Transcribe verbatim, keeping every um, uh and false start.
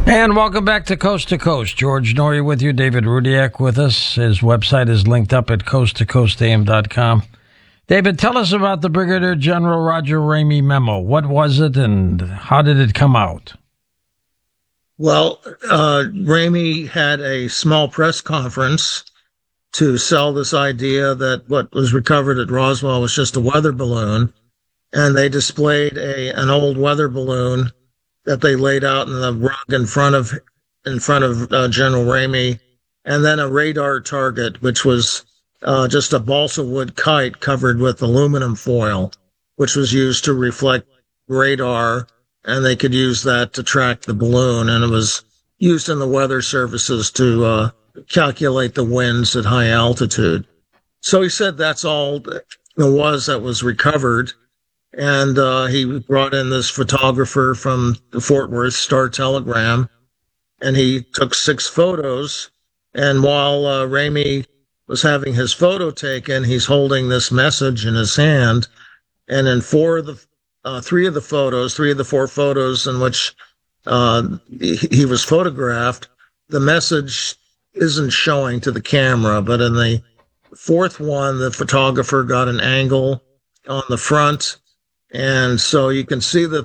And welcome back to Coast to Coast. George Noory with you, David Rudiak with us. His website is linked up at coast to coast a m dot com. David, tell us about the Brigadier General Roger Ramey memo. What was it and how did it come out? Well, uh, Ramey had a small press conference to sell this idea that what was recovered at Roswell was just a weather balloon. And they displayed a an old weather balloon that they laid out in the rug in front of in front of uh, General Ramey, and then a radar target, which was uh, just a balsa wood kite covered with aluminum foil, which was used to reflect radar, and they could use that to track the balloon. And it was used in the weather services to uh, calculate the winds at high altitude. So he said that's all there was that was recovered. And uh, he brought in this photographer from the Fort Worth Star-Telegram, and he took six photos. And while uh, Ramey was having his photo taken, he's holding this message in his hand. And in four of the, uh, three of the photos, three of the four photos in which uh, he, he was photographed, the message isn't showing to the camera. But in the fourth one, the photographer got an angle on the front. And so you can see that